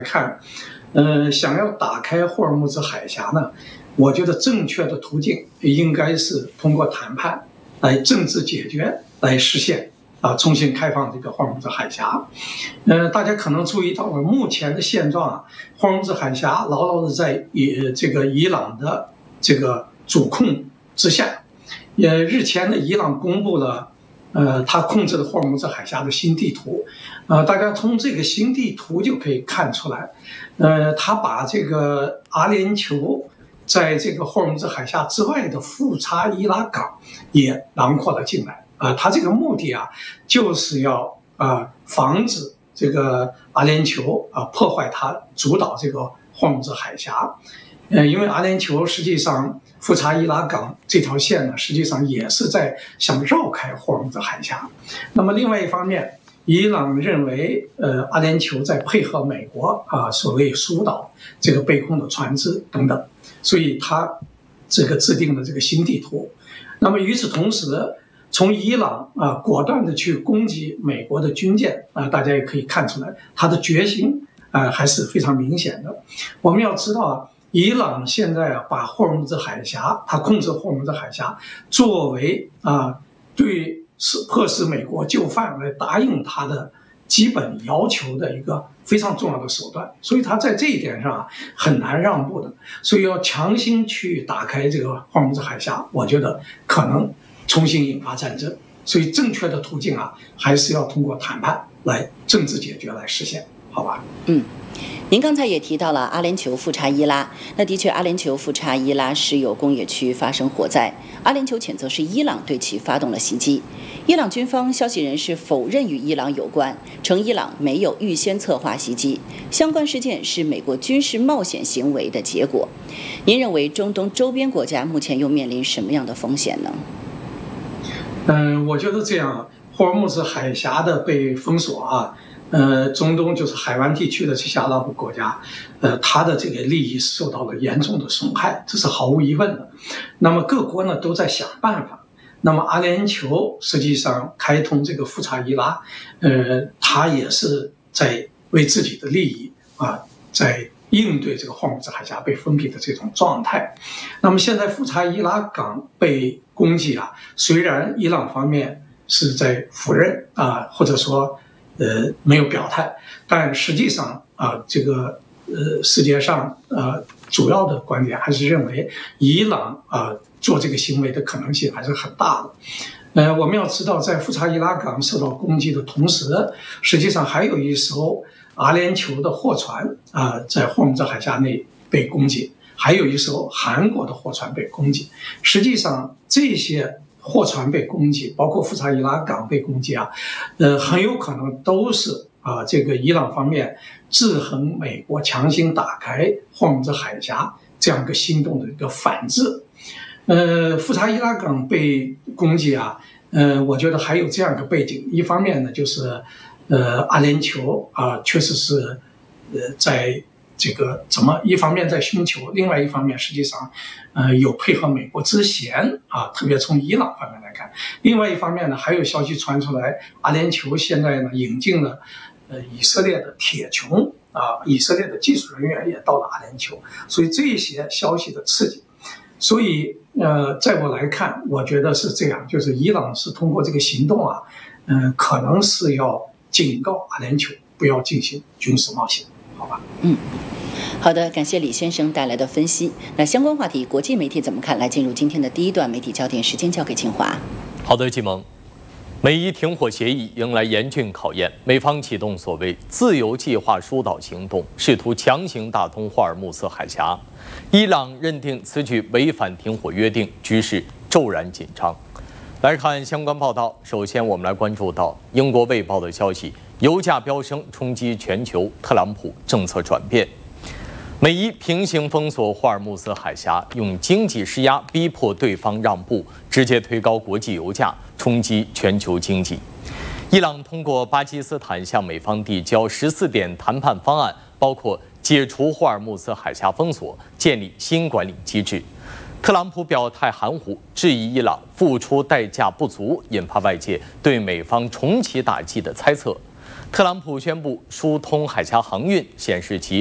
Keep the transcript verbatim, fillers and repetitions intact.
看，呃，想要打开霍尔木兹海峡呢，我觉得正确的途径应该是通过谈判来政治解决来实现啊，重新开放这个霍尔木兹海峡。呃，大家可能注意到了目前的现状啊，霍尔木兹海峡牢牢的在伊这个伊朗的这个主控之下。也日前呢，伊朗公布了。呃，他控制了霍尔木兹海峡的新地图，呃，大家从这个新地图就可以看出来，呃，他把这个阿联酋在这个霍尔木兹海峡之外的富查伊拉港也囊括了进来，啊、呃，他这个目的啊，就是要啊、呃、防止这个阿联酋啊、呃、破坏他主导这个霍尔木兹海峡，呃，因为阿联酋实际上。富查伊拉港这条线呢，实际上也是在想绕开霍尔木兹海峡。那么另外一方面，伊朗认为，呃，阿联酋在配合美国啊，所谓疏导这个被控的船只等等，所以他这个制定了这个新地图。那么与此同时，从伊朗啊果断的去攻击美国的军舰啊，大家也可以看出来，他的决心啊还是非常明显的。我们要知道啊。伊朗现在啊，把霍尔木兹海峡，它控制霍尔木兹海峡，作为啊对使迫使美国就范来答应他的基本要求的一个非常重要的手段，所以他在这一点上啊很难让步的，所以要强行去打开这个霍尔木兹海峡，我觉得可能重新引发战争，所以正确的途径啊，还是要通过谈判来政治解决来实现，好吧？ 嗯。您刚才也提到了阿联酋富查伊拉，那的确，阿联酋富查伊拉石油工业区发生火灾，阿联酋谴责是伊朗对其发动了袭击。伊朗军方消息人士否认与伊朗有关，称伊朗没有预先策划袭击，相关事件是美国军事冒险行为的结果。您认为中东周边国家目前又面临什么样的风险呢？ 嗯，我觉得这样，霍尔木兹海峡的被封锁啊。呃，中东就是海湾地区的这些阿拉伯国家，呃，它的这个利益受到了严重的损害，这是毫无疑问的。那么各国呢都在想办法。那么阿联酋实际上开通这个富查伊拉，呃，它也是在为自己的利益啊，在应对这个霍尔木兹海峡被封闭的这种状态。那么现在富查伊拉港被攻击啊，虽然伊朗方面是在否认啊，或者说。呃，没有表态，但实际上啊，这个呃，世界上呃，主要的观点还是认为伊朗啊做这个行为的可能性还是很大的。呃，我们要知道，在富查伊拉港受到攻击的同时，实际上还有一艘阿联酋的货船啊，在霍尔木兹海峡内被攻击，还有一艘韩国的货船被攻击。实际上，这些。货船被攻击，包括富查伊拉港被攻击啊，呃，很有可能都是啊，这个伊朗方面制衡美国强行打开霍尔木兹海峡这样一个行动的一个反制。呃，富查伊拉港被攻击啊，呃，我觉得还有这样一个背景，一方面呢，就是呃，阿联酋啊，确实是呃，在。这个怎么一方面在寻求，另外一方面实际上，呃，有配合美国之嫌啊，特别从伊朗方面来看。另外一方面呢，还有消息传出来，阿联酋现在呢引进了，呃，以色列的铁穹啊，以色列的技术人员也到了阿联酋，所以这些消息的刺激，所以呃，在我来看，我觉得是这样，就是伊朗是通过这个行动啊，嗯、呃，可能是要警告阿联酋不要进行军事冒险。好吧， 嗯，好的，感谢李先生带来的分析。那相关话题，国际媒体怎么看？来进入今天的第一段媒体焦点，时间交给清华。 好的，季萌。美伊停火协议迎来严峻考验，美方启动所谓“自由计划”疏导行动，试图强行打通霍尔木兹海峡。伊朗认定此举违反停火约定，局势骤然紧张。来看相关报道，首先我们来关注到英国《卫报》的消息。油价飙升冲击全球，特朗普政策转变。美伊平行封锁霍尔木兹海峡，用经济施压逼迫对方让步，直接推高国际油价，冲击全球经济。伊朗通过巴基斯坦向美方递交十四点谈判方案，包括解除霍尔木兹海峡封锁，建立新管理机制。特朗普表态含糊，质疑伊朗付出代价不足，引发外界对美方重启打击的猜测。 特朗普宣布疏通海峡航运，显示其